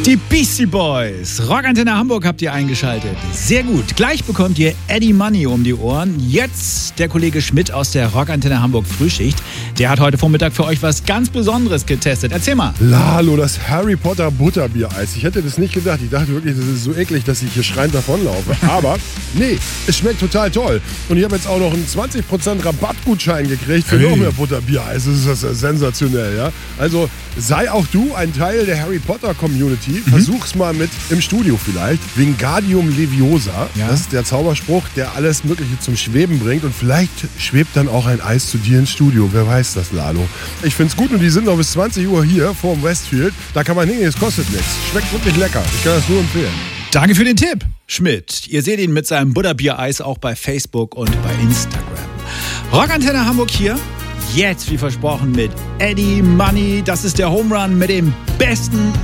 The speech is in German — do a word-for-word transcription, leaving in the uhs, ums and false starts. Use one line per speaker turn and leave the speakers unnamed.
Die Beastie Boys. Rockantenne Hamburg habt ihr eingeschaltet. Sehr gut. Gleich bekommt ihr Eddie Money um die Ohren. Jetzt der Kollege Schmidt aus der Rockantenne Hamburg Frühschicht. Der hat heute Vormittag für euch was ganz Besonderes getestet. Erzähl mal.
Lalo, das Harry Potter Butterbiereis. Ich hätte das nicht gedacht. Ich dachte wirklich, das ist so eklig, dass ich hier schreiend davonlaufe. Aber nee, es schmeckt total toll. Und ich habe jetzt auch noch einen zwanzig Prozent Rabattgutschein gekriegt für hey. noch mehr Butterbiereis. Das ist das ist sensationell, ja. Also sei auch du ein Teil der Harry Potter Community. Mhm. Versuch's mal mit im Studio vielleicht. Wingardium Leviosa. Ja. Das ist der Zauberspruch, der alles Mögliche zum Schweben bringt. Und vielleicht schwebt dann auch ein Eis zu dir ins Studio. Wer weiß das, Lalo. Ich find's gut und die sind noch bis zwanzig Uhr hier vor dem Westfield. Da kann man hingehen, es kostet nichts. Schmeckt wirklich lecker. Ich kann das nur empfehlen.
Danke für den Tipp, Schmidt. Ihr seht ihn mit seinem Butterbiereis auch bei Facebook und bei Instagram. Rockantenne Hamburg hier. Jetzt, wie versprochen, mit Eddie Money. Das ist der Home Run mit dem besten